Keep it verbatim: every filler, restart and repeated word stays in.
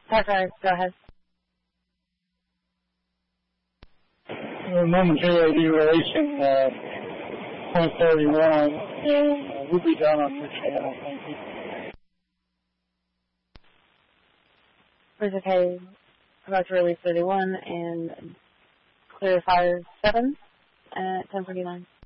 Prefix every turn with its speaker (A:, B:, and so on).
A: Sorry, sorry, go ahead.
B: Uh, momentarily derelation, uh, point thirty-one, uh, we'll be done on this channel, thank you.
A: It's okay, about to release thirty-one and clear fire seven at ten forty-nine.